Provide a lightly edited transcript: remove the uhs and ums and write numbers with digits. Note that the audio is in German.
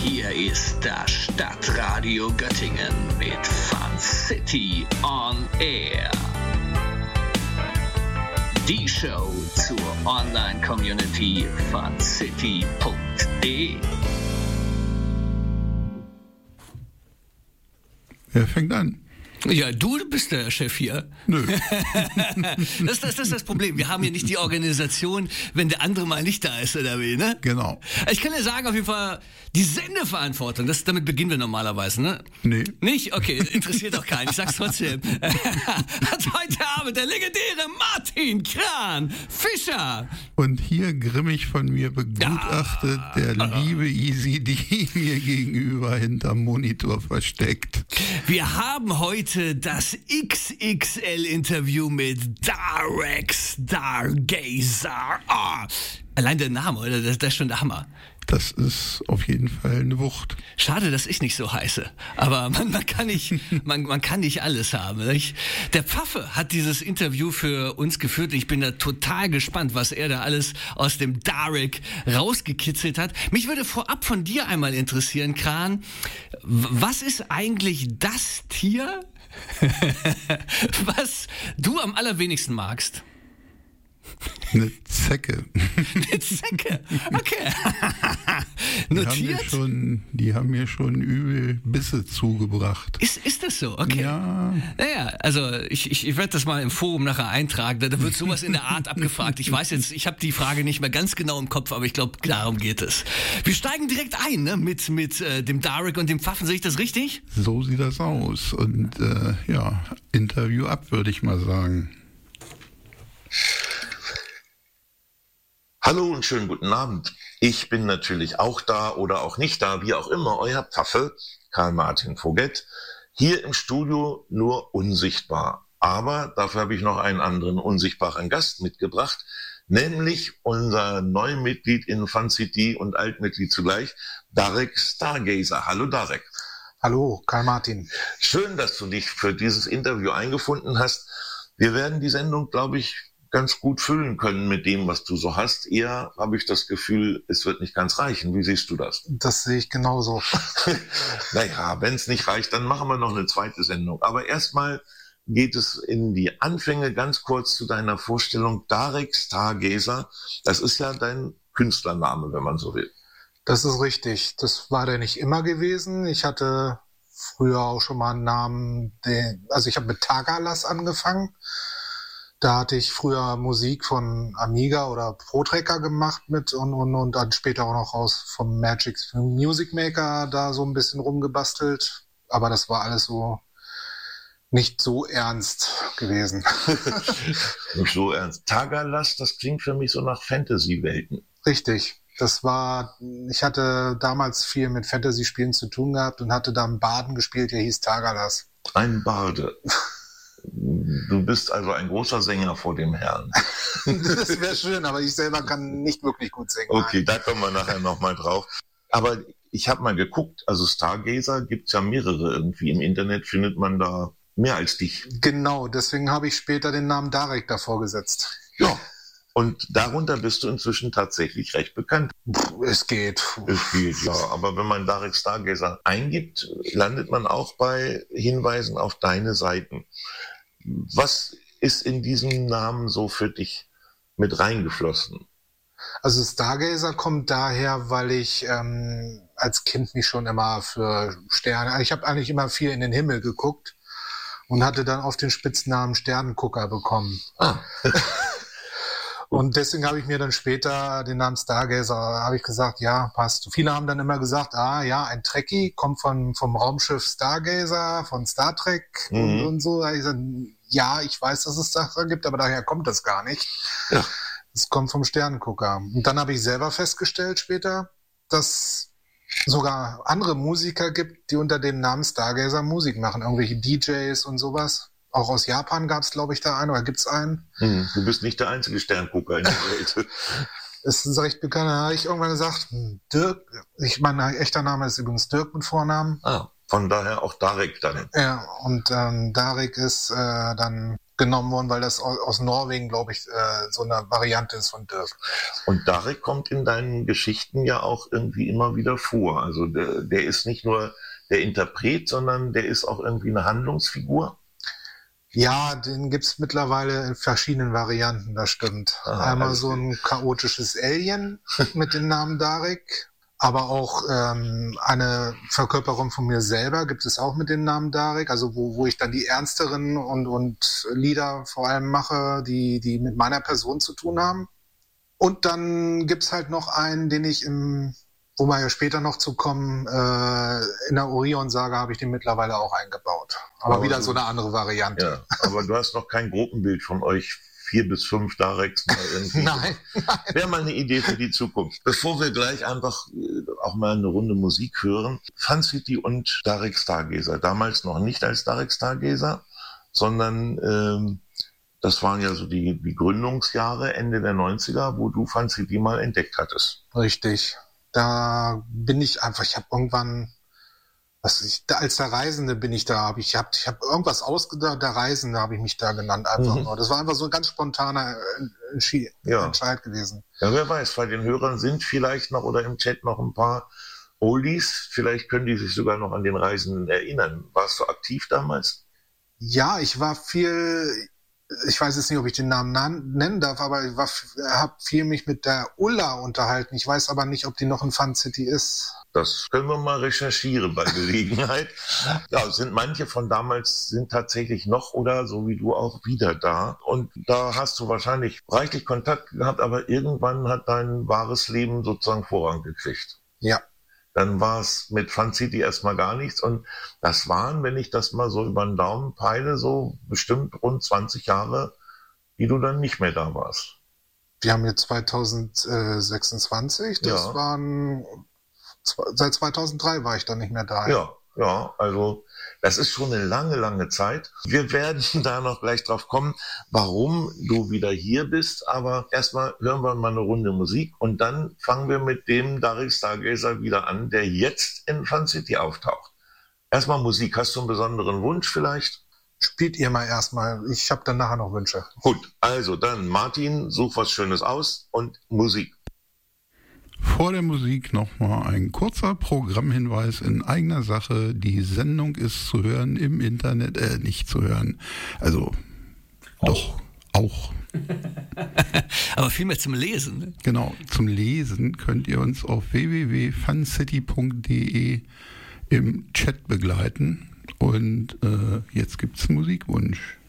Hier ist das Stadtradio Göttingen mit Fun City on Air. Die Show zur Online-Community funcity.de. Wer fängt an? Ja, du bist der Chef hier. Nö. Das ist das Problem. Wir haben hier nicht die Organisation, wenn der andere mal nicht da ist oder wie, ne? Genau. Ich kann dir sagen, auf jeden Fall, die Sendeverantwortung, damit beginnen wir normalerweise, ne? Nee. Nicht? Okay, interessiert doch keinen. Ich sag's trotzdem. Hat heute Abend der legendäre Martin Kran Fischer. Und hier grimmig von mir begutachtet der liebe Easy D mir gegenüber hinterm Monitor versteckt. Wir haben heute das XXL-Interview mit Darek Stargazer. Oh, allein der Name, oder? Das ist schon der Hammer. Das ist auf jeden Fall eine Wucht. Schade, dass ich nicht so heiße. Aber man kann nicht alles haben. Nicht? Der Pfaffe hat dieses Interview für uns geführt. Ich bin da total gespannt, was er da alles aus dem Darek rausgekitzelt hat. Mich würde vorab von dir einmal interessieren, Kran. Was ist eigentlich das Tier, was du am allerwenigsten magst? Eine Zecke. Eine Zecke? Okay. Notiert? Die haben mir schon übel Bisse zugebracht. Ist das so? Okay. Ja. Naja, also ich werde das mal im Forum nachher eintragen. Da wird sowas in der Art abgefragt. Ich weiß jetzt, ich habe die Frage nicht mehr ganz genau im Kopf, aber ich glaube, darum geht es. Wir steigen direkt ein, ne? mit dem Darek und dem Pfaffen. Sehe ich das richtig? So sieht das aus. Und Interview ab, würde ich mal sagen. Hallo und schönen guten Abend. Ich bin natürlich auch da oder auch nicht da, wie auch immer, euer Pfaffe, Karl-Martin Voget, hier im Studio nur unsichtbar. Aber dafür habe ich noch einen anderen unsichtbaren Gast mitgebracht, nämlich unser Neumitglied in Fun City und Altmitglied zugleich, Darek Stargazer. Hallo Darek. Hallo, Karl-Martin. Schön, dass du dich für dieses Interview eingefunden hast. Wir werden die Sendung, glaube ich, ganz gut füllen können mit dem, was du so hast. Eher habe ich das Gefühl, es wird nicht ganz reichen. Wie siehst du das? Das sehe ich genauso. Naja, wenn es nicht reicht, dann machen wir noch eine zweite Sendung. Aber erstmal geht es in die Anfänge ganz kurz zu deiner Vorstellung. Darek Stargazer, das ist ja dein Künstlername, wenn man so will. Das ist richtig. Das war der nicht immer gewesen. Ich hatte früher auch schon mal einen Namen, ich habe mit Tagalas angefangen. Da hatte ich früher Musik von Amiga oder Pro-Tracker gemacht mit und dann später auch noch vom Magic Music Maker da so ein bisschen rumgebastelt. Aber das war alles so nicht so ernst gewesen. Nicht so ernst. Tagalas, das klingt für mich so nach Fantasy-Welten. Richtig. Ich hatte damals viel mit Fantasy-Spielen zu tun gehabt und hatte da einen Barden gespielt, der hieß Tagalas. Ein Barde. Du bist also ein großer Sänger vor dem Herrn. Das wäre schön, aber ich selber kann nicht wirklich gut singen. Okay, da kommen wir nachher nochmal drauf. Aber ich habe mal geguckt, also Stargazer gibt's ja mehrere irgendwie. Im Internet findet man da mehr als dich. Genau, deswegen habe ich später den Namen Darek davor gesetzt. Ja, und darunter bist du inzwischen tatsächlich recht bekannt. Es geht. Es geht, ja. Aber wenn man Darek Stargazer eingibt, landet man auch bei Hinweisen auf deine Seiten. Was ist in diesem Namen so für dich mit reingeflossen? Also Stargazer kommt daher, weil ich als Kind mich schon immer für Sterne, ich habe eigentlich immer viel in den Himmel geguckt und hatte dann auf den Spitznamen Sternengucker bekommen. Ah. Und deswegen habe ich mir dann später den Namen Stargazer, habe ich gesagt, ja, passt. Viele haben dann immer gesagt, ein Trekkie, kommt vom Raumschiff Stargazer, von Star Trek und so. Da habe ich gesagt, ja, ich weiß, dass es das da gibt, aber daher kommt das gar nicht. Ja. Es kommt vom Sternengucker. Und dann habe ich selber festgestellt später, dass sogar andere Musiker gibt, die unter dem Namen Stargazer Musik machen. Irgendwelche DJs und sowas. Auch aus Japan gab es, glaube ich, da einen oder gibt es einen. Du bist nicht der einzige Sterngucker in der Welt. Es ist recht bekannt. Da habe ich irgendwann gesagt, Dirk, mein echter Name ist übrigens Dirk mit Vornamen. Von daher auch Darek dann. Ja, und Darek ist dann genommen worden, weil das aus Norwegen, glaube ich, so eine Variante ist von Dirk. Und Darek kommt in deinen Geschichten ja auch irgendwie immer wieder vor. Also der ist nicht nur der Interpret, sondern der ist auch irgendwie eine Handlungsfigur. Ja, den gibt's mittlerweile in verschiedenen Varianten, das stimmt. Einmal so ein chaotisches Alien mit dem Namen Darek, aber auch eine Verkörperung von mir selber gibt es auch mit dem Namen Darek, also wo ich dann die ernsteren und Lieder vor allem mache, die mit meiner Person zu tun haben. Und dann gibt's halt noch einen, den ich wo wir ja später noch zu kommen, in der Orion-Saga habe ich den mittlerweile auch eingebaut. Aber wieder so eine andere Variante. Ja, aber du hast noch kein Gruppenbild von euch 4 bis 5 Dareks mal irgendwie. Nein. Wäre mal eine Idee für die Zukunft. Bevor wir gleich einfach auch mal eine Runde Musik hören, Fun City und Darek Stargazer, damals noch nicht als Darek Stargazer, sondern das waren ja so die Gründungsjahre, Ende der 90er, wo du Fun City mal entdeckt hattest. Richtig. Da bin ich einfach, ich habe irgendwann, als der Reisende bin ich da, ich hab irgendwas ausgedacht, der Reisende habe ich mich da genannt, einfach nur. Das war einfach so ein ganz spontaner Entscheid gewesen. Ja, wer weiß, bei den Hörern sind vielleicht noch oder im Chat noch ein paar Oldies, vielleicht können die sich sogar noch an den Reisenden erinnern. Warst du aktiv damals? Ja, ich war ich weiß jetzt nicht, ob ich den Namen nennen darf, aber ich habe viel mich mit der Ulla unterhalten. Ich weiß aber nicht, ob die noch in Fun City ist. Das können wir mal recherchieren bei Gelegenheit. Ja, manche von damals sind tatsächlich noch oder so wie du auch wieder da. Und da hast du wahrscheinlich reichlich Kontakt gehabt, aber irgendwann hat dein wahres Leben sozusagen Vorrang gekriegt. Ja. Dann war es mit Fun City erstmal gar nichts. Und das waren, wenn ich das mal so über den Daumen peile, so bestimmt rund 20 Jahre, die du dann nicht mehr da warst. Wir haben jetzt 2026, das waren, seit 2003 war ich dann nicht mehr da. Ja, also das ist schon eine lange, lange Zeit. Wir werden da noch gleich drauf kommen, warum du wieder hier bist. Aber erstmal hören wir mal eine Runde Musik und dann fangen wir mit dem Darek Stargazer wieder an, der jetzt in Fun City auftaucht. Erstmal Musik. Hast du einen besonderen Wunsch vielleicht? Spielt ihr mal erstmal. Ich habe dann nachher noch Wünsche. Gut, also dann Martin, such was Schönes aus und Musik. Vor der Musik nochmal ein kurzer Programmhinweis in eigener Sache. Die Sendung ist zu hören im Internet, nicht zu hören. Also, doch, auch. Aber vielmehr zum Lesen. Ne? Genau, zum Lesen könnt ihr uns auf www.funcity.de im Chat begleiten. Und jetzt gibt's einen Musikwunsch.